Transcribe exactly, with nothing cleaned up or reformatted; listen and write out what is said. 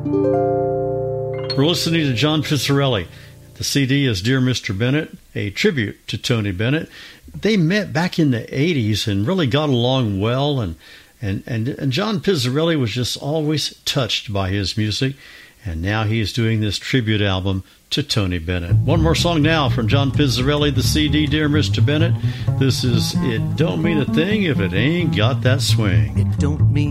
We're listening to John Pizzarelli. The C D is Dear Mister Bennett, a tribute to Tony Bennett. They met back in the eighties and really got along well, and, and, and, and John Pizzarelli was just always touched by his music, and now he is doing this tribute album to Tony Bennett. One more song now from John Pizzarelli, the C D, Dear Mister Bennett. This is It Don't Mean a Thing If It Ain't Got That Swing. It don't mean